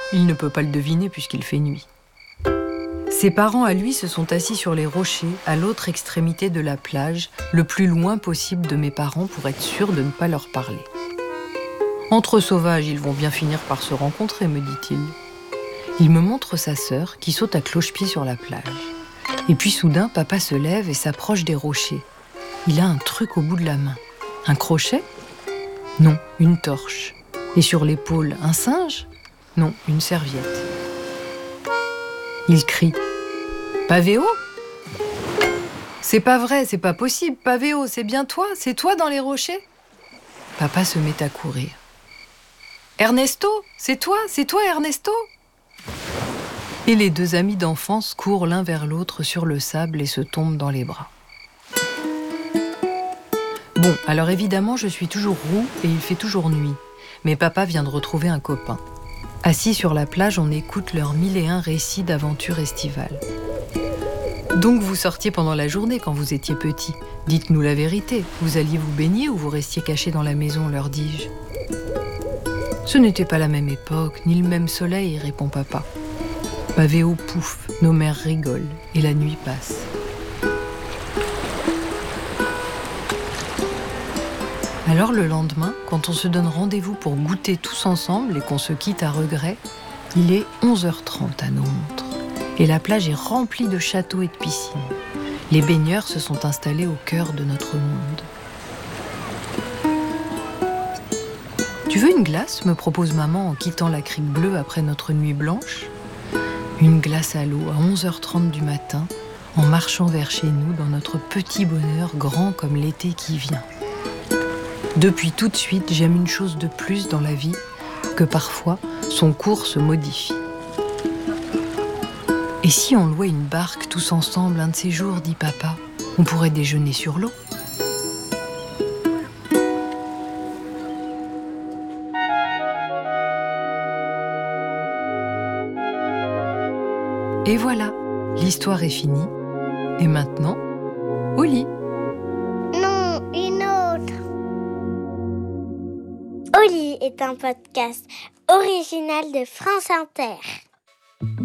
Il ne peut pas le deviner puisqu'il fait nuit. Ses parents à lui se sont assis sur les rochers à l'autre extrémité de la plage, le plus loin possible de mes parents pour être sûr de ne pas leur parler. Entre sauvages, ils vont bien finir par se rencontrer, me dit-il. Il me montre sa sœur qui saute à cloche-pied sur la plage. Et puis soudain, papa se lève et s'approche des rochers. Il a un truc au bout de la main. Un crochet ? Non, une torche. Et sur l'épaule, un singe ? Non, une serviette. Il crie « Pavéo ?» C'est pas vrai, c'est pas possible, Pavéo, c'est bien toi, c'est toi dans les rochers ? Papa se met à courir. « Ernesto, c'est toi Ernesto ?» Et les deux amis d'enfance courent l'un vers l'autre sur le sable et se tombent dans les bras. Bon, alors évidemment, je suis toujours roux et il fait toujours nuit. Mais papa vient de retrouver un copain. Assis sur la plage, on écoute leurs 1001 récits d'aventures estivales. Donc vous sortiez pendant la journée quand vous étiez petit. Dites-nous la vérité, vous alliez vous baigner ou vous restiez cachés dans la maison, leur dis-je. Ce n'était pas la même époque, ni le même soleil, répond papa. Pavéo pouffe, nos mères rigolent et la nuit passe. Alors le lendemain, quand on se donne rendez-vous pour goûter tous ensemble et qu'on se quitte à regret, il est 11h30 à nos montres. Et la plage est remplie de châteaux et de piscines. Les baigneurs se sont installés au cœur de notre monde. « Tu veux une glace ?» me propose maman en quittant la crique bleue après notre nuit blanche. Une glace à l'eau à 11h30 du matin, en marchant vers chez nous dans notre petit bonheur grand comme l'été qui vient. Depuis tout de suite, j'aime une chose de plus dans la vie, que parfois son cours se modifie. Et si on louait une barque tous ensemble un de ces jours, dit papa, on pourrait déjeuner sur l'eau. Et voilà, l'histoire est finie. Et maintenant, au lit. Non, une autre. Au lit est un podcast original de France Inter.